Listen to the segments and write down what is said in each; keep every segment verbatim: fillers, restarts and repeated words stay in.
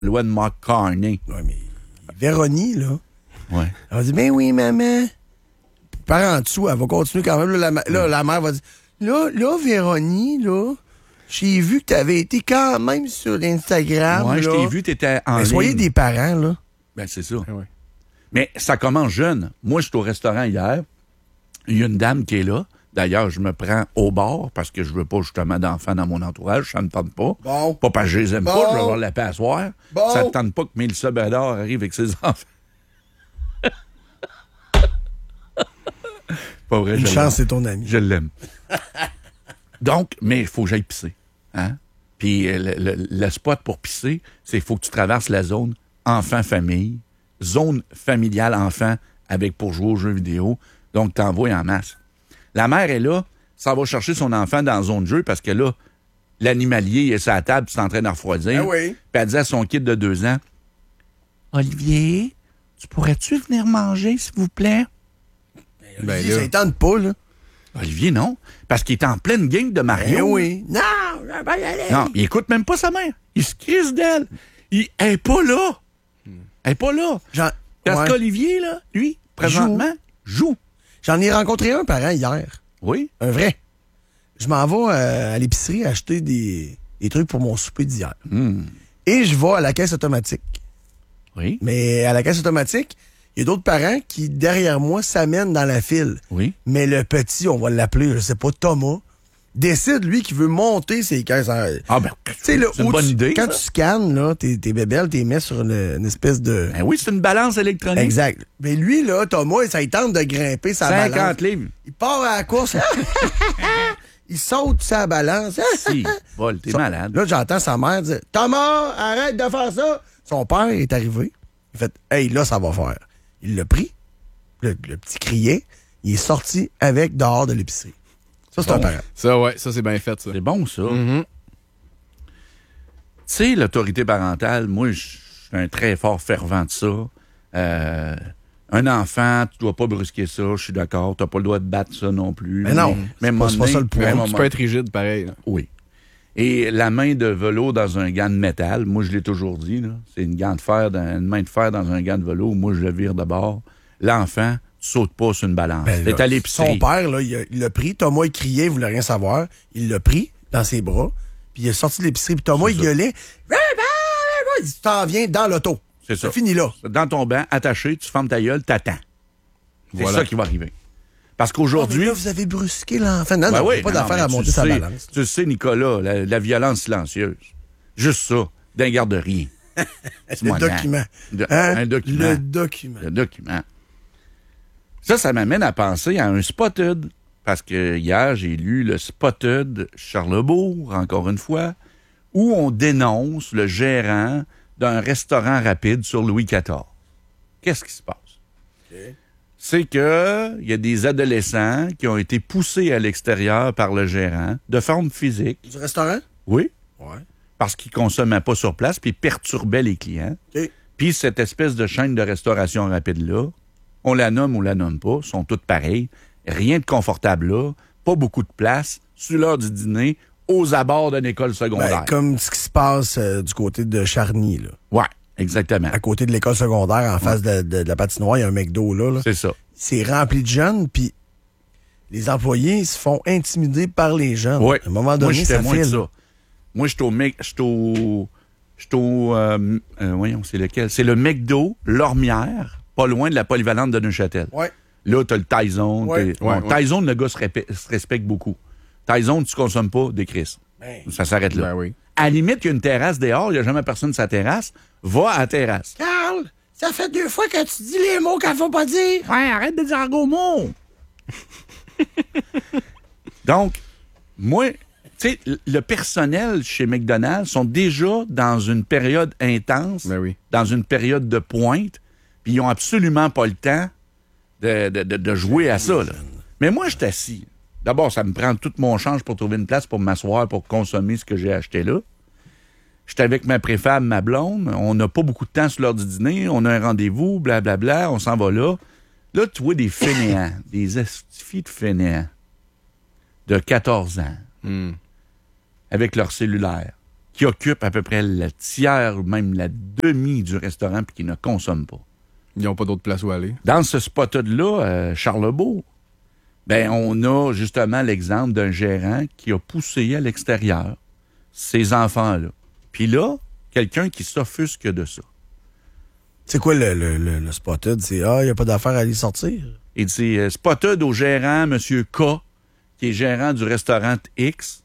loi de McCartney. Oui, mais Véronie, là, Ouais. elle va dire, ben oui, maman. Par en dessous, elle va continuer quand même. Là, la, là, la mère va dire, là, là, Véronie, là, j'ai vu que tu avais été quand même sur Instagram. Ouais, là. je t'ai vu, tu étais en Mais ligne. soyez des parents, là. Ben, c'est ça. Ah ouais. Mais ça commence jeune. Moi, je suis au restaurant hier. Il y a une dame qui est là. D'ailleurs, je me prends au bord parce que je veux pas justement d'enfants dans mon entourage. Ça me tente pas. Bon. Pas parce que je les aime Bon. pas, je vais avoir la paix à soir. Bon. Ça te tente pas que Mélissa Bédard arrive avec ses enfants. Pas vrai, Une je chance, l'aime. c'est ton ami. Je l'aime. Donc, mais il faut que j'aille pisser. Hein? Puis euh, le, le- le spot pour pisser, c'est qu'il faut que tu traverses la zone enfant-famille, zone familiale enfant avec pour jouer aux jeux vidéo. Donc, t'envoies en masse. La mère est là, ça va chercher son enfant dans la zone de jeu parce que là, l'animalier il est sur la table, c'est en train de refroidir. Ah oui. Puis elle dit à son kid de deux ans, « Olivier, tu pourrais-tu venir manger, s'il vous plaît? » Ben Olivier, là. ça ne tente pas, là. Olivier, non, parce qu'il est en pleine game de Mario. Ben oui. Non, je vais pas y aller. Non, il écoute même pas sa mère. Il se crisse d'elle. Il elle est pas là. Elle est pas là. J'en, Parce ouais. qu'Olivier, là, lui, présentement, joue. J'en ai rencontré un parent hier. Oui. Un vrai. Je m'en vais euh, à l'épicerie acheter des, des trucs pour mon souper d'hier. Hmm. Et je vais à la caisse automatique. Oui. Mais à la caisse automatique, il y a d'autres parents qui, derrière moi, s'amènent dans la file. Oui. Mais le petit, on va l'appeler, je sais pas, Thomas, décide, lui, qu'il veut monter ses caisses. en- Ah ben, Tu sais, là, c'est une où bonne tu- idée. Quand ça. tu scannes, là, tes, tes bébelles, tu les mets sur une, une espèce de... Ben oui, c'est une balance électronique. Exact. Mais lui, là, Thomas, ça il tente de grimper sa balance. cinquante livres. Il part à la course. Il saute sa balance. Si, Paul, t'es Son- malade. Là, j'entends sa mère dire « Thomas, arrête de faire ça! » Son père est arrivé. Il fait « Hey, là, ça va faire. » Il l'a pris. Le, le petit criait. Il est sorti avec dehors de l'épicerie. Ça, c'est Bon. un parent. Ça, ouais, ça, c'est bien fait, ça. C'est bon, ça. Mhm. Tu sais, l'autorité parentale, moi, je suis un très fort fervent de ça. Euh, un enfant, tu dois pas brusquer ça, je suis d'accord. Tu n'as pas le droit de battre ça non plus. Mais non, c'est à un pas- moment c'est pas donné- ça le point. à un Tu moment- peux être rigide, pareil. là. Oui. Et la main de vélo dans un gant de métal, moi, je l'ai toujours dit, là, c'est une, gant de fer dans- une main de fer dans un gant de vélo. Moi, je le vire de bord. L'enfant, tu sautes pas sur une balance. Ben, T'es là, à l'épicerie. son père, là, il a- il l'a pris. Thomas, il criait, il voulait rien savoir. Il l'a pris dans ses bras. Puis il est sorti de l'épicerie. Puis Thomas, C'est il ça. gueulait. Il dit, t'en viens dans l'auto. C'est ça. C'est fini là. Dans ton banc, attaché, tu fermes ta gueule, t'attends. C'est Voilà. ça qui va arriver. Parce Oh, mais qu'aujourd'hui... là, vous avez brusqué l'enfant. Non, Ben non, oui, pas non, d'affaire mais à tu monter sa sais- balance. Tu sais, Nicolas, la, la violence silencieuse. Juste ça, d'un garderie. Le document. De- Hein? Un document. Le document. Le document. Ça, ça m'amène à penser à un Spotted. Parce que hier, j'ai lu le Spotted Charlebourg, encore une fois, où on dénonce le gérant d'un restaurant rapide sur Louis quatorze. Qu'est-ce qui se passe? C'est que il y a des adolescents qui ont été poussés à l'extérieur par le gérant, de forme physique. Du restaurant? Oui. Ouais. Parce qu'ils consommaient pas sur place, puis ils perturbaient les clients. OK. Puis cette espèce de chaîne de restauration rapide-là, on la nomme ou la nomme pas, sont toutes pareilles. Rien de confortable là, pas beaucoup de place, sur l'heure du dîner, aux abords d'une école secondaire. Ben, comme ce qui se passe euh, du côté de Charny, là. Ouais, exactement. À côté de l'école secondaire, en face de, de- de la patinoire, il y a un McDo, là. là. C'est ça. C'est rempli de jeunes, puis les employés se font intimider par les jeunes. Oui. À un moment Moi, donné, j'étais ça moins de file. ça. Moi, j'étais au... Mec- J'étais au... J'étais au... euh, euh, voyons, c'est lequel? C'est le McDo, Lormière, pas loin de la polyvalente de Neuchâtel. Ouais. Là, t'as le Tyson. Ouais. t'es- Ouais, bon, ouais. Tyson, le gars se, répé- se respecte beaucoup. Tyson, tu consommes pas des Chris. Ben. Ça s'arrête là. Ben oui. À la limite, il y a une terrasse dehors, il n'y a jamais personne sur sa terrasse. Va à la terrasse. Carl, ça fait deux fois que tu dis les mots qu'il faut pas dire. Ouais, arrête de dire un gros mot. Donc, moi, tu sais, le personnel chez McDonald's sont déjà dans une période intense, Ben oui. dans une période de pointe, puis ils n'ont absolument pas le temps de, de- de- de jouer à ça. Là. Mais moi, je suis assis. D'abord, ça me prend tout mon change pour trouver une place pour m'asseoir, pour consommer ce que j'ai acheté là. J'étais avec ma préfable, ma blonde. On n'a pas beaucoup de temps sur l'heure du dîner. On a un rendez-vous, blablabla. On s'en va là. Là, tu vois des fainéants, des estifis de fainéants de quatorze ans Hmm. avec leur cellulaire. qui occupent à peu près le tiers ou même la demi du restaurant puis qui ne consomment pas. Ils n'ont pas d'autre place où aller. Dans ce spot-là, euh, Charlebourg, ben, on a justement l'exemple d'un gérant qui a poussé à l'extérieur ces enfants-là. Puis là, quelqu'un qui s'offusque de ça. C'est quoi le, le, le, le spotted? C'est ah, il n'y a pas d'affaire à aller sortir. Il dit euh, spotted au gérant, M. K, qui est gérant du restaurant X.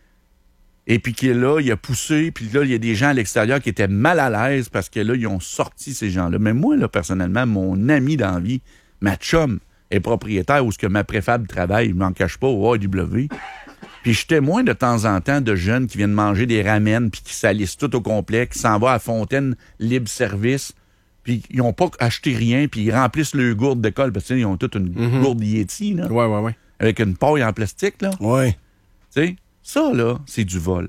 Et puis qui est là, il a poussé, puis là, il y a des gens à l'extérieur qui étaient mal à l'aise parce que là, ils ont sorti ces gens-là. Mais moi, là, personnellement, mon ami d'envie, ma chum, est propriétaire où ce que ma préfab travaille, je m'en cache pas, au A E W. Puis je suis témoin de temps en temps de jeunes qui viennent manger des ramen puis qui salissent tout au complet, qui s'en vont à Fontaine libre-service, puis ils n'ont pas acheté rien, puis ils remplissent le gourde d'école, parce qu'ils ont toute une Mm-hmm. gourde Yeti, là, Ouais, ouais, ouais. avec une paille en plastique, là. Oui. Tu sais, ça, là, c'est du vol.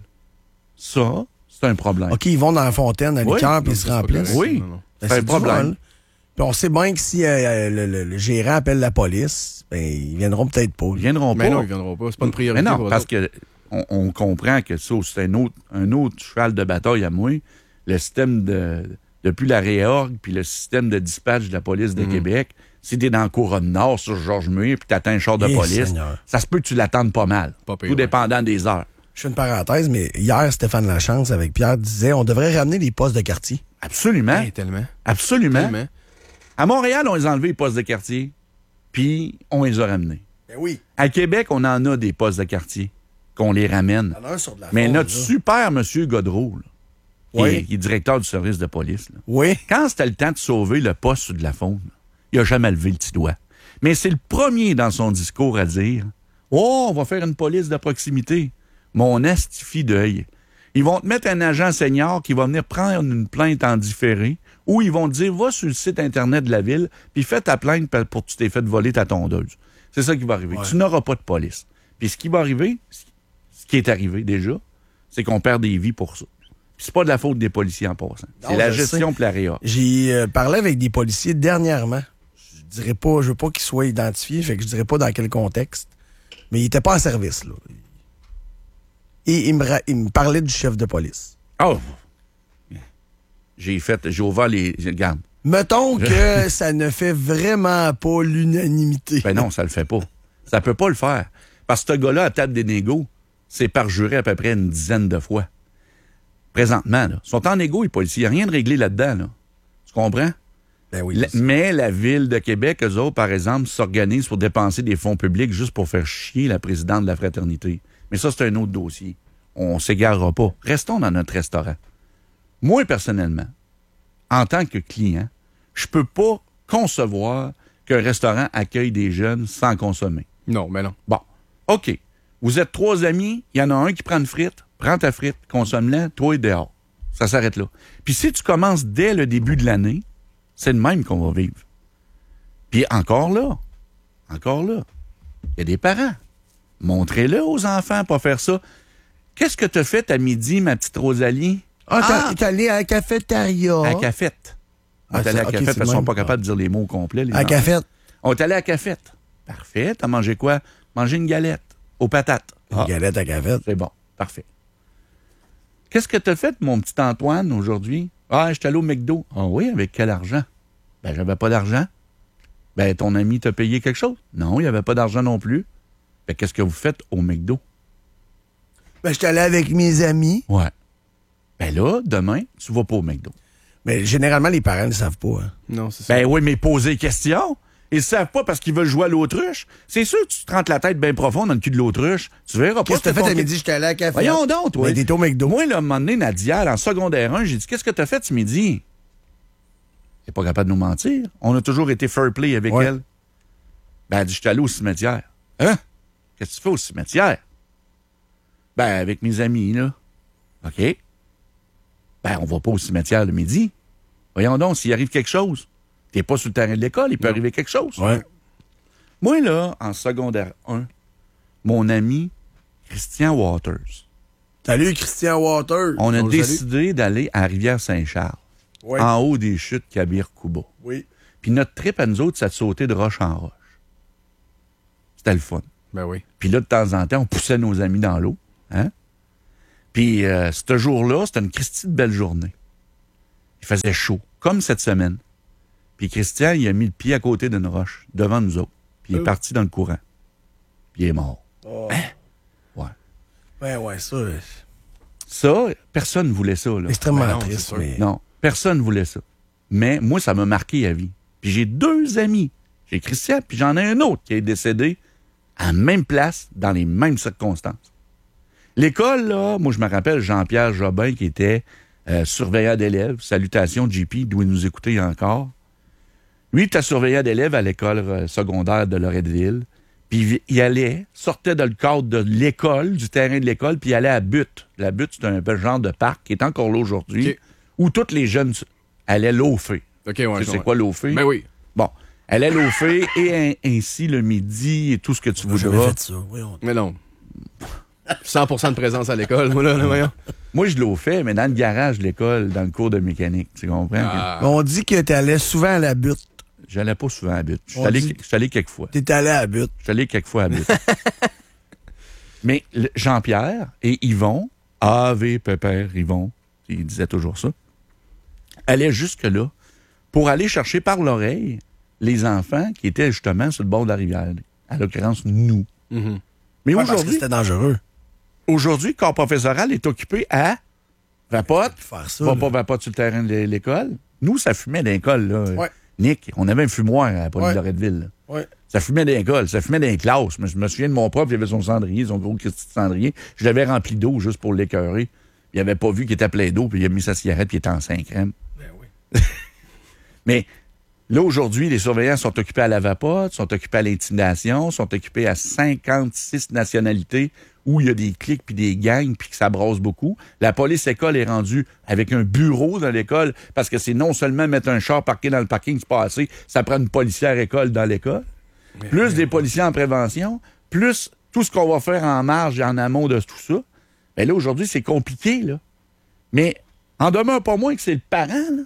Ça, c'est un problème. OK, ils vont dans la fontaine à Oui. liqueur puis ils Non, se ça, c'est pas remplissent. correct. Oui. Non, non. Ben, C'est un du problème. vol. Puis on sait bien que si euh, le, le- le gérant appelle la police, ben ils viendront peut-être pas. Ils viendront Mais pas. non, ils viendront pas. C'est pas une priorité Mais non, pour eux parce autres. que on, on comprend que ça, c'est un autre, un autre cheval de bataille à moi. Le système de... Depuis la réorg, puis le système de dispatch de la police de Mhm. Québec, si t'es dans la Couronne Nord, sur Georges-Muir, puis t'attends un char de Eh, police, Seigneur. ça se peut que tu l'attendes pas mal. Pas pire, tout ouais. dépendant des heures. Je fais une parenthèse, mais hier, Stéphane Lachance avec Pierre disait on devrait ramener les postes de quartier. Absolument. Hey, tellement. Absolument. Tellement. À Montréal, on les a enlevés, les postes de quartier, puis on les a ramenés. Ben oui. À Québec, on en a des postes de quartier, qu'on les ramène. Il y en a un sur de la Mais faune, notre là. super monsieur Godreau, là, qui, Oui. est, qui est directeur du service de police, là, Oui. quand c'était le temps de sauver le poste sur de la faune, il n'a jamais levé le petit doigt. Mais c'est le premier dans son discours à dire « Oh, on va faire une police de proximité. » Mon astifie d'œil. Ils vont te mettre un agent senior qui va venir prendre une plainte en différé ou ils vont te dire « Va sur le site Internet de la ville puis fais ta plainte pour que tu t'es fait voler ta tondeuse. » C'est ça qui va arriver. Ouais. Tu n'auras pas de police. Puis ce qui va arriver, ce qui est arrivé déjà, c'est qu'on perd des vies pour ça. Puis c'est pas de la faute des policiers en passant. C'est Non, la je gestion sais. puis la réa. J'ai euh, parlé avec des policiers dernièrement. Je dirais pas, je veux pas qu'ils soient identifiés, fait que je dirais pas dans quel contexte. Mais ils étaient pas en service, là. Et ils me, ra- ils me parlaient du chef de police. Oh! J'ai fait, j'ai ouvert les. Regarde. Mettons que ça ne fait vraiment pas l'unanimité. Ben non, ça le fait pas. Ça peut pas le faire. Parce que ce gars-là, à table des négos, c'est parjuré à peu près une dizaine de fois. Présentement, là. Ils sont en négo, les policiers. Il n'y a rien de réglé là-dedans, là. Tu comprends? Ben oui. La- c'est ça. mais la Ville de Québec, eux autres, par exemple, s'organisent pour dépenser des fonds publics juste pour faire chier la présidente de la fraternité. Mais ça, c'est un autre dossier. On s'égarera pas. Restons dans notre restaurant. Moi, personnellement, en tant que client, je peux pas concevoir qu'un restaurant accueille des jeunes sans consommer. Non, mais non. Bon, OK. Vous êtes trois amis, il y en a un qui prend une frite, prends ta frite, consomme-la, toi et dehors. Ça s'arrête là. Puis si tu commences dès le début de l'année, c'est le même qu'on va vivre. Puis encore là, encore là, il y a des parents. Montrez-le aux enfants, pas faire ça. Qu'est-ce que t'as fait à midi, ma petite Rosalie? Ah, t'as- t'es allé à la cafétéria. À Cafette. On Ah, est allé à c'est- ok, Cafette c'est parce qu'ils le sont même. pas capables de dire les mots complets. Les À la enfants. cafette. On est allé à Cafette. Parfait. T'as mangé quoi? Mangé une galette aux patates. Une Ah, galette à cafette. c'est bon. Parfait. Qu'est-ce que t'as fait, mon petit Antoine, aujourd'hui? Ah, j'étais allé au McDo. Ah oui, avec quel argent? Ben, j'avais pas d'argent. Ben, ton ami t'a payé quelque chose? Non, il n'y avait pas d'argent non plus. Ben, qu'est-ce que vous faites au McDo? Ben, j'étais allé avec mes amis. Ouais. Ben là, demain, tu vas pas au McDo. Mais généralement, les parents ne le savent pas. Hein. Non, c'est ça. Ben oui, mais poser question. Ils ne savent pas parce qu'ils veulent jouer à l'autruche. C'est sûr que tu te rentres la tête bien profonde dans le cul de l'autruche. Tu verras pas. Qu'est-ce que t'as c'est fait ton- à midi? J'étais allé à la cafette. Voyons donc, toi. Ben, t'étais au McDo. Moi, là, à un moment donné, Nadia, en secondaire un, j'ai dit, qu'est-ce que t'as fait ce midi? Elle n'est pas capable de nous mentir. On a toujours été fair play avec Ouais. elle. Ben, elle dit, je suis allé au cimetière. Hein? Qu'est-ce que tu fais au cimetière? Ben, avec mes amis, là. OK. Ben, on va pas au cimetière le midi. Voyons donc, s'il arrive quelque chose. T'es pas sur le terrain de l'école, il peut Non. arriver quelque chose. Ouais. Moi, là, en secondaire un, mon ami Christian Waters, Salut, Christian Waters. on a le salue. décidé d'aller à Rivière-Saint-Charles, Ouais. en haut des chutes Kabir-Kuba. Oui. Puis notre trip à nous autres, c'est de sauter de roche en roche. C'était le fun. Ben oui. Puis là, de temps en temps, on poussait nos amis dans l'eau. Hein? Puis, euh, ce jour-là, c'était une Christie de belle journée. Il faisait chaud, comme cette semaine. Puis, Christian, il a mis le pied à côté d'une roche, devant nous autres. Puis, il est Oh. parti dans le courant. Puis, il est mort. Oh. Hein? Ouais. Ben ouais, ça, euh, Ça, personne ne voulait ça, là. extrêmement Ben non, c'est triste. sûr. Mais... Non, personne ne voulait ça. Mais moi, ça m'a marqué à vie. Puis j'ai deux amis. J'ai Christian, puis j'en ai un autre qui est décédé à la même place, dans les mêmes circonstances. L'école, là, moi, je me rappelle Jean-Pierre Jobin, qui était euh, surveillant d'élèves. Salutations, J P, d'où il nous écoutait encore. Lui, il était surveillant d'élèves à l'école euh, secondaire de Loretteville. Puis il allait, sortait dans le cadre de l'école, du terrain de l'école, puis il allait à Butte. La Butte, c'est un genre de parc qui est encore là aujourd'hui, OK. où tous les jeunes allaient loafer. OK, ouais. Tu sais ouais. c'est quoi loafer? Ben oui. Bon, elle allait loafer et un- ainsi le midi et tout ce que tu Moi, j'avais voudras. fait ça. Voyons. Mais non. cent pour cent de présence à l'école, moi, là, là, voyons. Moi, je loafais, mais dans le garage de l'école, dans le cours de mécanique. Tu comprends? Ah. On dit que t'allais souvent à la butte. J'allais pas souvent à Butte. Je suis On allé, dit- je suis allé quelques fois. T'es allé à la butte. Je suis allé quelques fois à Butte. Mais le- Jean-Pierre et Yvon, Ave Pépère Yvon, il disait toujours ça, allaient jusque-là pour aller chercher par l'oreille les enfants qui étaient justement sur le bord de la rivière. À l'occurrence, nous. Mhm. Mais Ouais, parce que aujourd'hui, c'était dangereux. aujourd'hui, le corps professoral est occupé à vapote, Faire ça. va là. pas vapote sur le terrain de l'école. Nous, ça fumait dans l'école, là. Ouais. Nick, on avait un fumoir à Poly-Loretteville. là. Ouais. Ça fumait dans l'école, ça fumait dans les classes. Mais je me souviens de mon prof, il avait son cendrier, son gros Christy de cendrier. Je l'avais rempli d'eau juste pour l'écœurer. Il avait pas vu qu'il était plein d'eau, puis il a mis sa cigarette, puis il était en cinq crèmes. Ben oui. Mais là, aujourd'hui, les surveillants sont occupés à la vapote, sont occupés à l'intimidation, sont occupés à cinquante-six nationalités où il y a des clics puis des gangs puis que ça brasse beaucoup. La police école est rendue avec un bureau dans l'école parce que c'est non seulement mettre un char parqué dans le parking, c'est pas assez, ça prend une policière école dans l'école. Plus des policiers en prévention, plus tout ce qu'on va faire en marge et en amont de tout ça. Mais là, aujourd'hui, c'est compliqué, là. Mais en demeure pas moins que c'est le parent, là.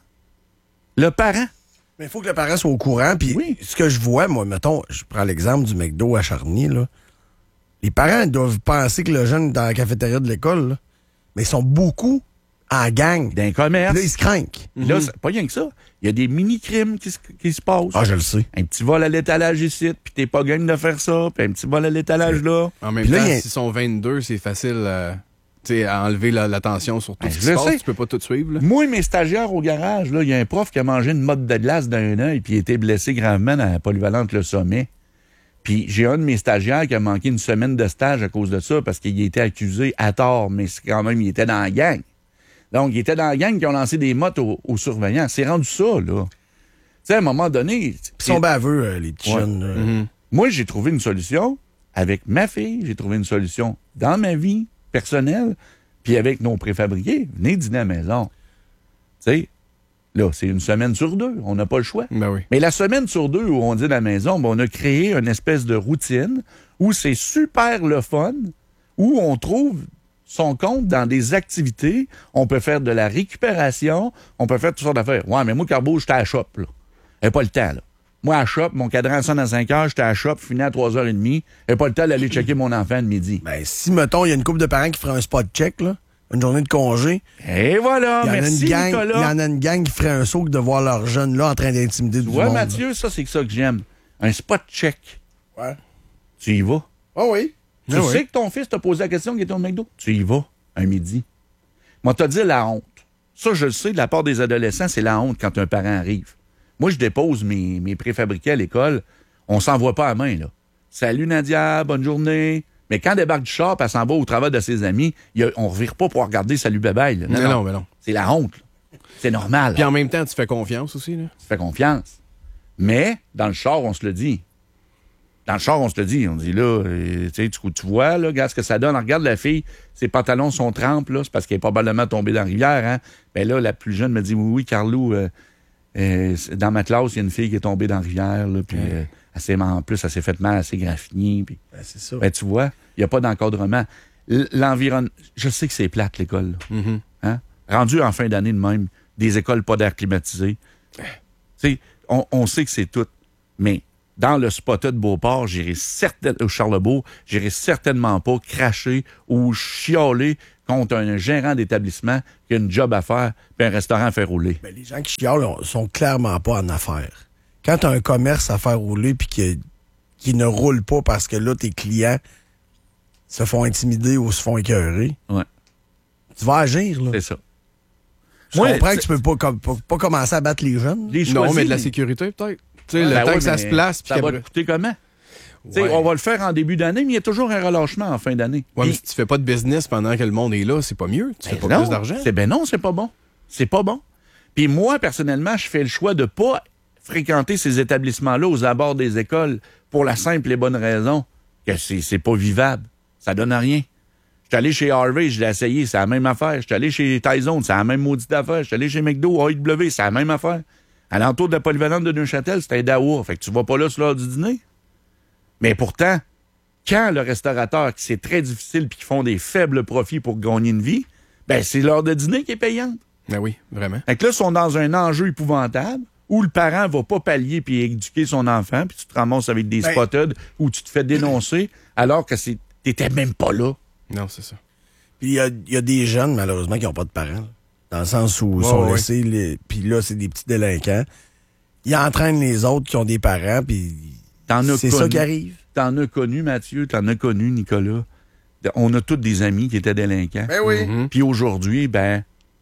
Le parent. Mais il faut que le parent soit au courant. Puis Oui. ce que je vois, moi, mettons, je prends l'exemple du McDo à Charny, là. Les parents doivent penser que le jeune est dans la cafétéria de l'école, là. Mais ils sont beaucoup en gang. D'un commerce. Là, ils se craquent. Puis Là, c'est pas rien que ça. Il y a des mini-crimes qui, se- qui se passent. Ah, je le sais. Un petit vol à l'étalage ici, puis t'es pas gang de faire ça, puis un petit vol à l'étalage là. En même Puis là, temps, il y a- s'ils sont vingt-deux, c'est facile euh, tu sais, à enlever la- l'attention sur tout Ben, ce je qui se le passe. sais. Tu peux pas tout suivre. Là. Moi, mes stagiaires au garage, là, il y a un prof qui a mangé une motte de glace d'un œil, puis il a été blessé gravement dans la polyvalente Le Sommet. Puis j'ai un de mes stagiaires qui a manqué une semaine de stage à cause de ça, parce qu'il a été accusé à tort, mais c'est quand même, il était dans la gang. Donc, il était dans la gang qui ont lancé des mottes aux, aux surveillants. C'est rendu ça, là. Tu sais, à un moment donné... Ils sont baveux, euh, les petits Ouais. jeunes. là. Mhm. Moi, j'ai trouvé une solution avec ma fille, j'ai trouvé une solution dans ma vie personnelle, puis avec nos préfabriqués. Venez dîner à la maison. Tu sais, là, c'est une semaine sur deux, on n'a pas le choix. Ben oui. Mais la semaine sur deux où on dîne à la maison, ben, on a créé une espèce de routine où c'est super le fun, où on trouve son compte dans des activités, on peut faire de la récupération, on peut faire toutes sortes d'affaires. Ouais, mais moi, Carbo, j'étais à la shop, là. J'ai pas le temps, là. Moi, à la shop, mon cadran sonne à cinq heures, j'étais à la shop, fini à trois heures trente, j'ai pas le temps d'aller checker mon enfant le midi. Ben, si, mettons, il y a une couple de parents qui feraient un spot check, là, une journée de congé, Et voilà, il y en a merci, une gang, il y Nicolas. en a une gang qui ferait un saut que de voir leurs jeunes là en train d'intimider du Tu vois, monde. Mathieu, ça, c'est ça que j'aime. Un spot check. là. Ouais. Tu y vas. Ah oui. Tu Ah sais oui. que ton fils t'a posé la question qu'il était au McDo. Tu y vas, un midi. Moi, t'as dit la honte. Ça, je le sais, de la part des adolescents, c'est la honte quand un parent arrive. Moi, je dépose mes, mes préfabriqués à l'école. On s'envoie pas à main, là. Salut Nadia, bonne journée. Mais quand elle débarque du char, elle s'en va au travail de ses amis, il y a- on revire pas pour regarder Salut Babaille. là. Non, non, ben non. C'est la honte. là. C'est normal. Puis en même temps, tu fais confiance aussi. Là. Tu fais confiance. Mais, dans le char, on se le dit. Dans le char, on se le dit. On dit, là, euh, tu sais, tu, tu vois, là, regarde ce que ça donne. Regarde la fille, ses pantalons sont trempes, là. C'est parce qu'elle est probablement tombée dans la rivière, hein. Ben là, la plus jeune me dit, oui, oui, Carlou, euh, euh, c'est- dans ma classe, il y a une fille qui est tombée dans la rivière, là, puis euh, elle s'est- en plus, elle s'est fait mal, elle s'est graffinée, puis... Ben, c'est ça. Ben, tu vois, il n'y a pas d'encadrement. L- L'environnement... Je sais que c'est plate, l'école, là. Mhm. Hein? Rendu en fin d'année de même, des écoles pas d'air climatisé. Tu sais, on, on sait que c'est tout, mais dans le Spotted Beauport, j'irai certainement, au Charlebourg, j'irai certainement pas cracher ou chialer contre un gérant d'établissement qui a une job à faire puis un restaurant à faire rouler. Ben, les gens qui chialent on- sont clairement pas en affaires. Quand tu as un commerce à faire rouler puis qui, qui ne roule pas parce que là, tes clients se font intimider ou se font écœurer, Ouais, tu vas agir. Là. c'est ça. Je Ouais, comprends que c'est- tu peux pas, com- pas, pas commencer à battre les jeunes. Les Non, choisis, mais de la les- sécurité, peut-être. Tu sais, Ben le temps ouais, que ça mais se place. puis ça va qu'après- te coûter comment? Tu sais, Ouais. on va le faire en début d'année, mais il y a toujours un relâchement en fin d'année. Ouais, mais Puis- si tu fais pas de business pendant que le monde est là, c'est pas mieux. Tu fais Ben pas non, plus d'argent. C'est ben non, c'est pas bon. C'est pas bon. Puis moi, personnellement, je fais le choix de pas fréquenter ces établissements-là aux abords des écoles pour la simple et bonne raison que c'est, c'est pas vivable. Ça donne rien. Je suis allé chez Harvey, je l'ai essayé, c'est la même affaire. Je suis allé chez Tyson, c'est la même maudite affaire. Je suis allé chez McDo, A E W, c'est la même affaire. À l'entour de la polyvalente de Neuchâtel, c'était un dawa. Fait que tu vas pas là sur l'heure du dîner. Mais pourtant, quand le restaurateur, qui c'est très difficile puis qui font des faibles profits pour gagner une vie, ben c'est l'heure de dîner qui est payante. Ben oui, vraiment. Fait que là, ils sont dans un enjeu épouvantable où le parent va pas pallier puis éduquer son enfant, puis tu te ramasses avec des Ben- spotted où tu te fais dénoncer alors que c'est t'étais même pas là. Non, c'est ça. Puis il y a, il y a des jeunes, malheureusement, qui n'ont pas de parents. là. Dans le sens où ils Ouais, sont ouais. laissés, les- puis là, c'est des petits délinquants. Ils entraînent les autres qui ont des parents, puis T'en as c'est connu. ça qui arrive. T'en as connu, Mathieu, t'en as connu, Nicolas. On a tous des amis qui étaient délinquants. Ben oui. Mhm. Puis aujourd'hui, ben,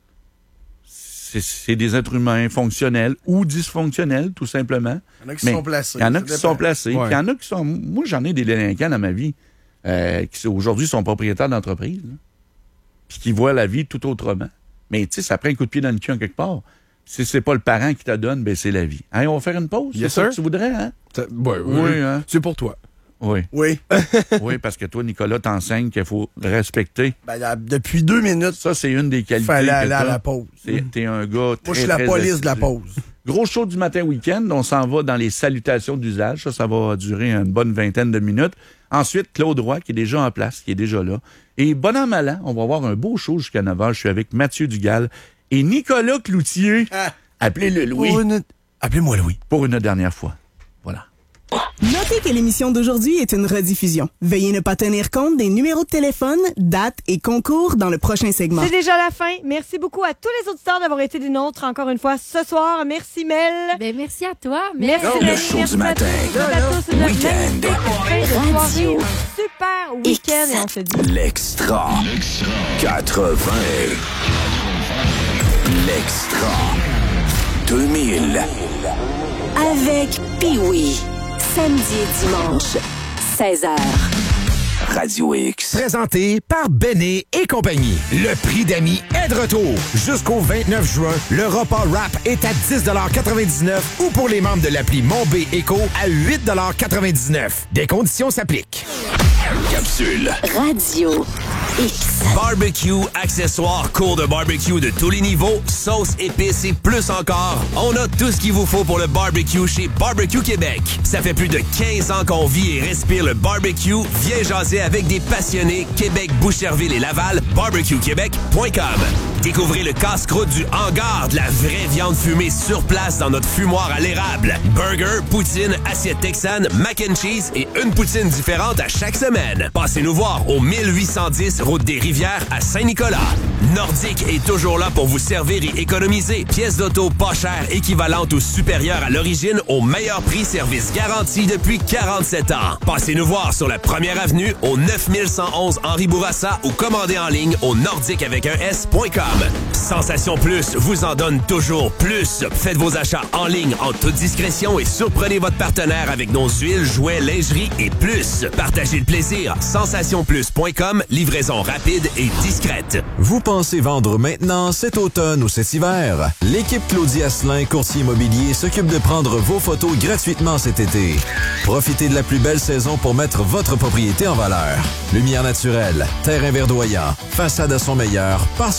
c'est, c'est des êtres humains fonctionnels ou dysfonctionnels, tout simplement. Il y en a qui Mais sont placés. Il y en a ça qui dépend. sont placés. Ouais. Il y en a qui sont. Moi, j'en ai des délinquants dans ma vie euh, qui aujourd'hui sont propriétaires d'entreprises, là, puis qui voient la vie tout autrement. Mais tu sais, ça prend un coup de pied dans le cul en quelque part. Si c'est pas le parent qui te donne, ben c'est la vie. Hein, on va faire une pause? Yes, c'est ça sir. que tu voudrais, hein? Ça- ouais, Oui, oui, hein? C'est pour toi. Oui. Oui. Oui, parce que toi, Nicolas, t'enseignes qu'il faut respecter. Ben, là, depuis deux minutes, Ça, c'est une des il qualités. fallait que aller à t'as. la pause. C'est- T'es un gars très, Moi, je suis la très police de la assidu. pause. Gros show du matin week-end. On s'en va dans les salutations d'usage. Ça, ça va durer une bonne vingtaine de minutes. Ensuite, Claude Roy, qui est déjà en place, qui est déjà là. Et bon an, mal an, on va avoir un beau show jusqu'à neuf heures. Je suis avec Mathieu Dugal et Nicolas Cloutier. Ah. Appelez-le Louis Pour une- Appelez-moi Louis. pour une dernière fois. Voilà. Notez que l'émission d'aujourd'hui est une rediffusion. Veuillez ne pas tenir compte des numéros de téléphone, dates et concours dans le prochain segment. C'est déjà la fin. Merci beaucoup à tous les auditeurs d'avoir été des nôtres encore une fois ce soir. Merci Mel. Ben, merci à toi. Merci Merci. Denis. Le show Merci du à matin. tous. À tous une Week-end. magnifique fin de soirée. Super week-end et on se dit L'extra. quatre-vingts. L'extra. deux mille. Avec Pee-Wee. Samedi et dimanche, seize heures. Radio X. Présenté par Béné et compagnie. Le prix d'amis est de retour. Jusqu'au vingt-neuf juin, le repas rap est à dix quatre-vingt-dix-neuf ou pour les membres de l'appli Mon B Éco à huit quatre-vingt-dix-neuf. Des conditions s'appliquent. Capsule. Radio X. Barbecue, accessoires, cours de barbecue de tous les niveaux, sauce, épices et plus encore. On a tout ce qu'il vous faut pour le barbecue chez Barbecue Québec. Ça fait plus de quinze ans qu'on vit et respire le barbecue. Viens jaser avec des passionnés. Québec, Boucherville et Laval. barbecue québec point com. Découvrez le casse-croûte du hangar, de la vraie viande fumée sur place dans notre fumoir à l'érable. Burger, poutine, assiette texane, mac and cheese et une poutine différente à chaque semaine. Passez nous voir au mille huit cent dix route des Rivières à Saint-Nicolas. Nordique est toujours là pour vous servir et économiser. Pièces d'auto pas chères, équivalentes ou supérieures à l'origine au meilleur prix, service garanti depuis quarante-sept ans. Passez nous voir sur la première avenue au neuf mille cent onze Henri Bourassa ou commandez en ligne au nordique avec un S point com. Sensation Plus vous en donne toujours plus. Faites vos achats en ligne en toute discrétion et surprenez votre partenaire avec nos huiles, jouets, lingerie et plus. Partagez le plaisir. sensation plus point com, livraison rapide et discrète. Vous pensez vendre maintenant, cet automne ou cet hiver? L'équipe Claudie Asselin, courtier immobilier, s'occupe de prendre vos photos gratuitement cet été. Profitez de la plus belle saison pour mettre votre propriété en valeur. Lumière naturelle, terrain verdoyant, façade à son meilleur, parce qu'on le sait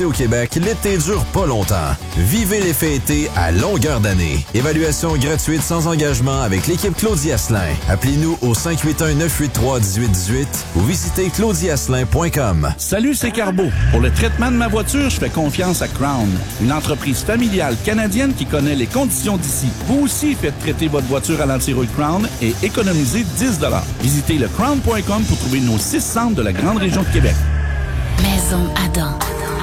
au Québec, l'été dure pas longtemps. Vivez l'effet été à longueur d'année. Évaluation gratuite sans engagement avec l'équipe Claudie Asselin. Appelez-nous au cinq huit un, neuf huit trois, un huit un huit ou visitez claudie asselin point com. Salut, c'est Carbo. Pour le traitement de ma voiture, je fais confiance à Crown, une entreprise familiale canadienne qui connaît les conditions d'ici. Vous aussi faites traiter votre voiture à l'antirouille Crown et économisez dix dollars. Visitez le crown point com pour trouver nos six centres de la grande région de Québec. Maison Adam.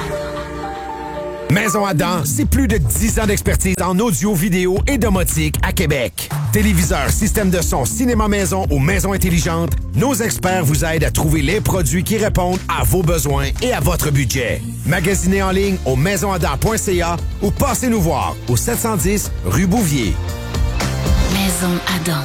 Maison Adam, c'est plus de dix ans d'expertise en audio, vidéo et domotique à Québec. Téléviseurs, système de son, cinéma maison ou maison intelligente, nos experts vous aident à trouver les produits qui répondent à vos besoins et à votre budget. Magasinez en ligne au maison adam point c a ou passez nous voir au sept cent dix rue Bouvier. Maison Adam.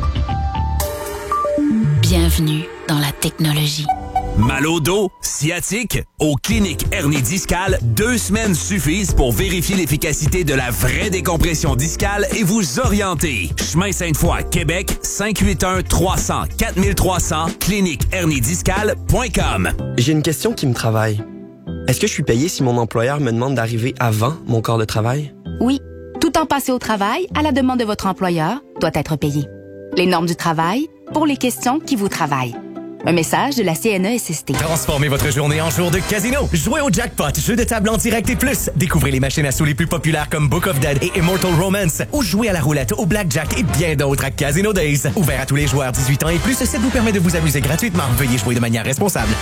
Bienvenue dans la technologie. Mal au dos, sciatique, aux cliniques hernie discale, deux semaines suffisent pour vérifier l'efficacité de la vraie décompression discale et vous orienter. Chemin Sainte-Foy, Québec, cinq huit un, trois cents, quatre trois cents, clinique hernie discale point com. J'ai une question qui me travaille. Est-ce que je suis payé si mon employeur me demande d'arriver avant mon corps de travail? Oui. Tout temps passé au travail, à la demande de votre employeur, doit être payé. Les normes du travail, pour les questions qui vous travaillent. Un message de la C N E S S T. Transformez votre journée en jour de casino. Jouez au jackpot, jeu de table en direct et plus. Découvrez les machines à sous les plus populaires comme Book of Dead et Immortal Romance. Ou jouez à la roulette, au blackjack et bien d'autres à Casino Days. Ouvert à tous les joueurs dix-huit ans et plus, ça vous permet de vous amuser gratuitement. Veuillez jouer de manière responsable.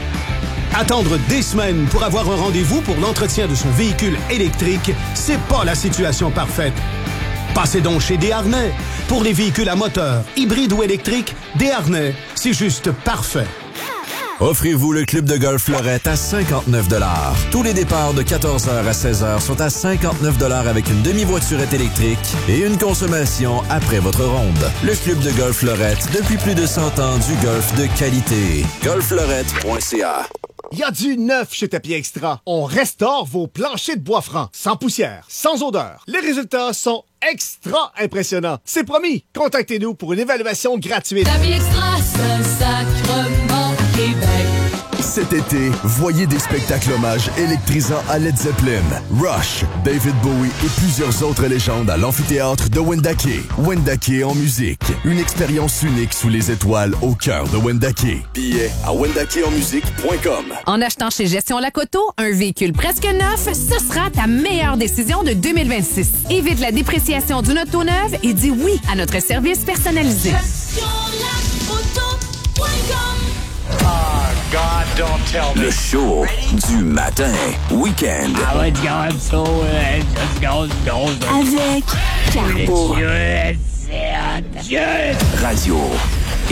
Attendre des semaines pour avoir un rendez-vous pour l'entretien de son véhicule électrique, c'est pas la situation parfaite. Passez donc chez Desharnais. Pour les véhicules à moteur, hybride ou électrique, Desharnais, c'est juste parfait. Offrez-vous le club de golf Lorette à cinquante-neuf dollars. Tous les départs de quatorze heures à seize heures sont à cinquante-neuf dollars avec une demi-voiturette électrique et une consommation après votre ronde. Le club de golf Lorette, depuis plus de cent ans, du golf de qualité. golf lorette point c a. Il y a du neuf chez Tapis Extra. On restaure vos planchers de bois franc, sans poussière, sans odeur. Les résultats sont extra impressionnants. C'est promis. Contactez-nous pour une évaluation gratuite. Tapis Extra, Saint-Sacrement, Québec. Cet été, voyez des spectacles hommages électrisants à Led Zeppelin, Rush, David Bowie et plusieurs autres légendes à l'amphithéâtre de Wendake. Wendake en musique. Une expérience unique sous les étoiles au cœur de Wendake. Billets à wendake en musique point com. En achetant chez Gestion Lacoto, un véhicule presque neuf, ce sera ta meilleure décision de deux mille vingt-six. Évite la dépréciation d'une auto neuve et dis oui à notre service personnalisé. Gestion Lacoto point com. God, don't tell me. Le show du matin, week-end. Ah ouais, regarde ça, ouais, let's go, Avec Carbo. Radio